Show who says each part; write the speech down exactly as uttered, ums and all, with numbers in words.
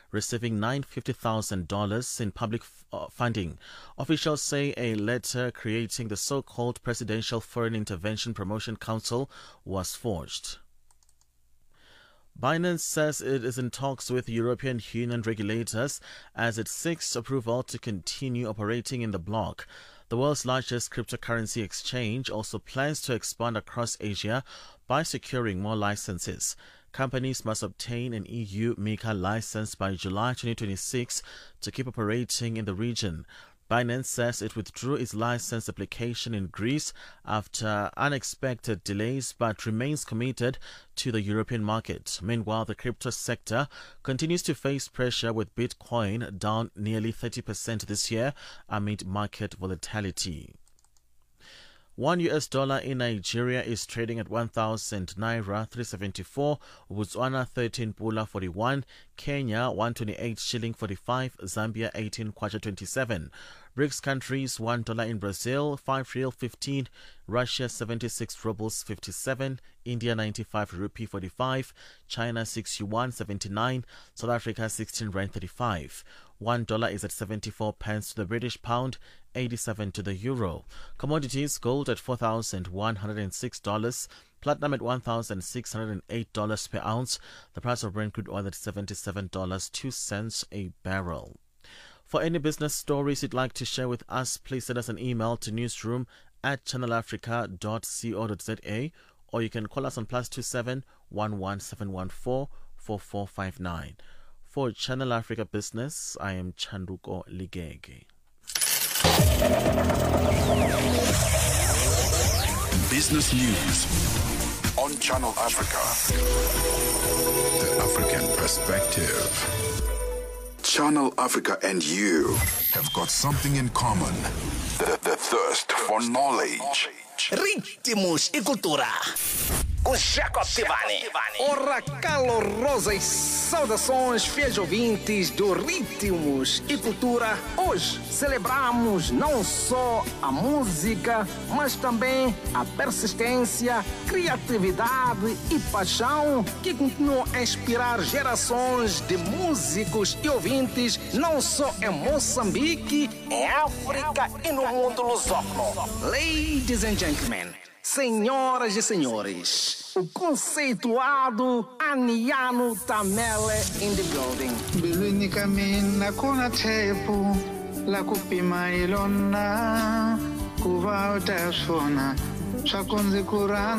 Speaker 1: receiving nine hundred fifty thousand dollars in public f- uh, funding. Officials say a letter creating the so-called Presidential Foreign Intervention Promotion Council was forged. Binance says it is in talks with European Union regulators as it seeks approval to continue operating in the bloc. The world's largest cryptocurrency exchange also plans to expand across Asia by securing more licenses. Companies must obtain an E U MiCA license by July twenty twenty-six to keep operating in the region. Binance says it withdrew its license application in Greece after unexpected delays but remains committed to the European market. Meanwhile, the crypto sector continues to face pressure with Bitcoin down nearly thirty percent this year amid market volatility. One U S dollar in Nigeria is trading at one thousand Naira three seventy-four, Botswana thirteen Pula forty-one, Kenya one twenty-eight shilling forty-five, Zambia eighteen Kwacha twenty-seven. BRICS countries one dollar in Brazil, five Real fifteen, Russia seventy-six rubles fifty-seven, India ninety-five rupee forty-five, China six yuan seventy-nine, South Africa sixteen rand thirty-five. One dollar is at seventy-four pence to the British pound, eighty-seven to the euro. Commodities: gold at four thousand one hundred six dollars, platinum at one thousand six hundred eight dollars per ounce. The price of Brent crude oil at seventy-seven dollars and two cents a barrel. For any business stories you'd like to share with us, please send us an email to newsroom at channel africa dot co dot za, or you can call us on plus two seven one one seven one four four four five nine. For Channel Africa Business, I am Chanduko Ligege.
Speaker 2: Business news on Channel Africa. The African perspective. Channel Africa and you have got something in common. The, the thirst for knowledge.
Speaker 3: Ritmos e cultura. Com Jacob Tivani. Ora, calorosas saudações, fiéis ouvintes do Ritmos e Cultura. Hoje celebramos não só a música, mas também a persistência, criatividade e paixão que continuam a inspirar gerações de músicos e ouvintes, não só em Moçambique, em África e no mundo lusófono. Ladies and gentlemen, senhoras e senhores, o conceituado Aniano Tamele in the building.
Speaker 4: Bilwini kamina kuna tepu la kupima ilona kuva utasona swakunzi kurana